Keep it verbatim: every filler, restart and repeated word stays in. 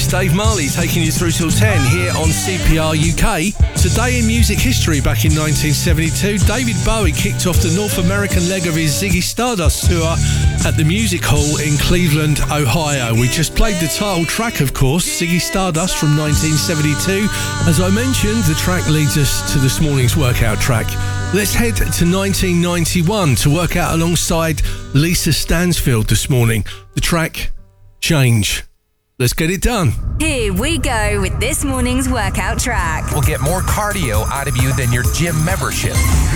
It's Dave Marley taking you through till ten here on C P R U K. Today in music history, back in nineteen seventy-two, David Bowie kicked off the North American leg of his Ziggy Stardust tour at the Music Hall in Cleveland, Ohio. We just played the title track, of course, Ziggy Stardust from nineteen seventy-two. As I mentioned, the track leads us to this morning's workout track. Let's head to nineteen ninety-one to work out alongside Lisa Stansfield this morning. The track, Change. Let's get it done. Here we go with this morning's workout track. We'll get more cardio out of you than your gym membership.